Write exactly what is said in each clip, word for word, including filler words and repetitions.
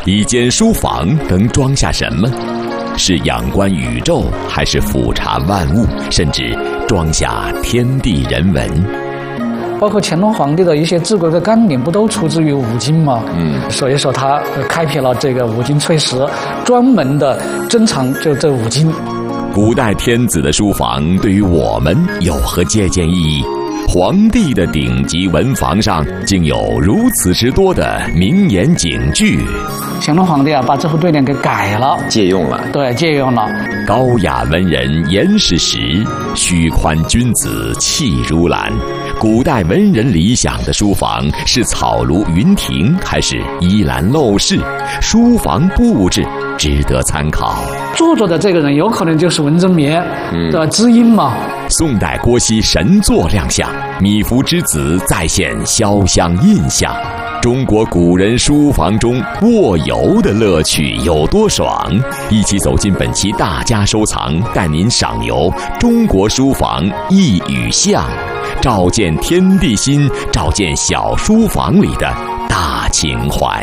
一间书房能装下什么？是仰观宇宙，还是俯察万物，甚至装下天地人文？ 包括乾隆皇帝的一些治国的纲领，不都出自于五经吗？嗯，所以说他开辟了这个五经萃石，专门的珍藏就这五经。 古代天子的书房对于我们有何借鉴意义？皇帝的顶级文房上竟有如此之多的名言警句。 乾隆皇帝啊，把这副对联给改了， 借用了。 对，借用了。 高雅文人言是实，虚宽君子气如兰。古代文人理想的书房是草庐云亭，还是依兰陋室？书房布置值得参考。 著作的这个人有可能就是文征明的知音嘛。 宋代郭熙神作亮相，米芾之子再现潇湘印象。中国古人书房中卧游的乐趣有多爽？一起走进本期大家收藏，带您赏游中国书房一与象，照见天地心，照见小书房里的大情怀。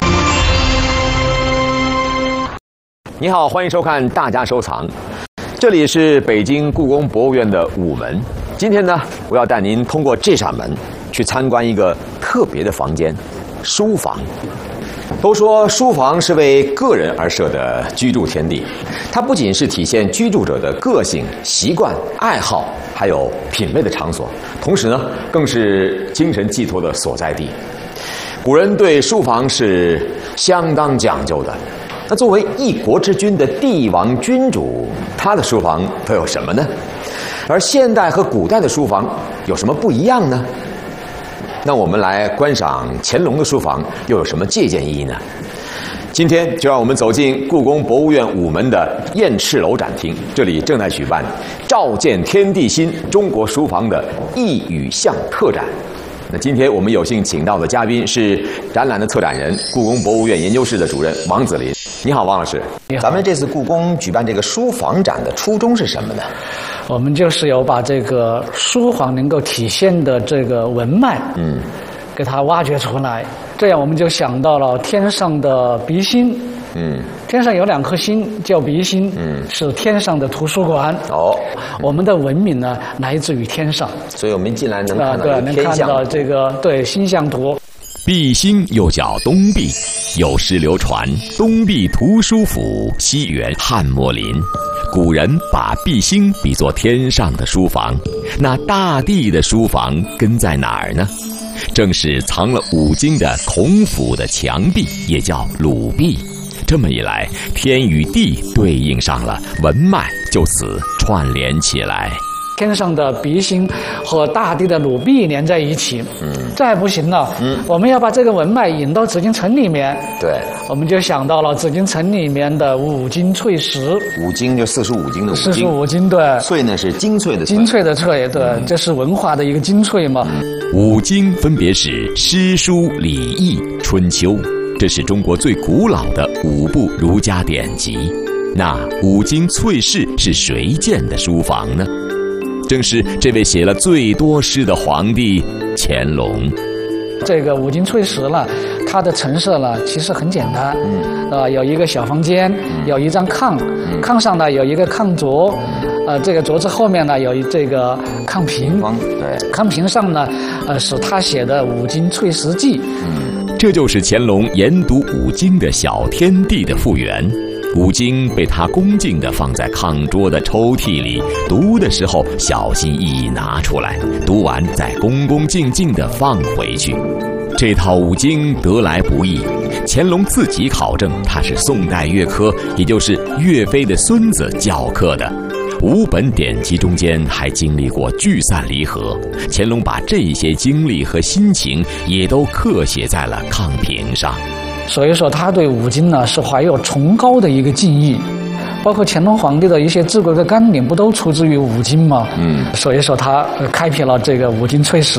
你好，欢迎收看大家收藏。这里是北京故宫博物院的午门。今天呢，我要带您通过这扇门去参观一个特别的房间——书房。都说书房是为个人而设的居住天地，它不仅是体现居住者的个性、习惯、爱好，还有品味的场所，同时呢，更是精神寄托的所在地。古人对书房是相当讲究的。那作为一国之君的帝王君主，他的书房都有什么呢？而现代和古代的书房有什么不一样呢？那我们来观赏乾隆的书房又有什么借鉴意义呢？今天就让我们走进故宫博物院午门的燕翅楼展厅，这里正在举办“照见天地心：中国书房”的一与象特展。那今天我们有幸请到的嘉宾是展览的策展人、故宫博物院研究室的主任王子林。你好，王老师。咱们这次故宫举办这个书房展的初衷是什么呢？ 我们就是有把这个书房能够体现的这个文脉，嗯，给它挖掘出来。这样我们就想到了天上的鼻星，嗯，天上有两颗星叫鼻星，嗯，是天上的图书馆。哦，我们的文明呢来自于天上， 所以我们进来能看到对，能看到这个对星象图。 毕星又叫东壁，有诗流传：东壁图书府，西园汉墨林。古人把毕星比作天上的书房，那大地的书房根在哪儿呢？正是藏了五经的孔府的墙壁，也叫鲁壁。这么一来，天与地对应上了，文脉就此串联起来。 天上的鼻星和大地的鲁壁连在一起，嗯，再不行了，嗯，我们要把这个文脉引到紫禁城里面，对，我们就想到了紫禁城里面的五经萃石。 五经就四书五经的五经， 四书五经，对， 萃呢是精粹的萃， 精粹的萃，对，嗯，这是文化的一个精粹嘛。 嗯，五经分别是诗、书、礼、易、春秋，这是中国最古老的五部儒家典籍。那五经萃室是谁建的书房呢？正是这位写了最多诗的皇帝乾隆。 这个五经萃石呢，它的陈设呢其实很简单，嗯，呃，有一个小房间，嗯，有一张炕，嗯，炕上呢有一个炕桌，嗯，呃，这个桌子后面呢有一这个炕屏，对，炕屏上呢，呃，是他写的《五经萃石记》。 嗯，这就是乾隆研读五经的小天地的复原。五经被他恭敬地放在炕桌的抽屉里，读的时候小心翼翼拿出来，读完再恭恭敬敬地放回去。这套五经得来不易，乾隆自己考证它是宋代岳珂，也就是岳飞的孙子教刻的。五本典籍中间还经历过聚散离合，乾隆把这些经历和心情也都刻写在了炕屏上。 所以说他对五经呢是怀有崇高的一个敬意，包括乾隆皇帝的一些治国的纲领不都出自于五经吗？嗯，所以说他开辟了这个五经萃石。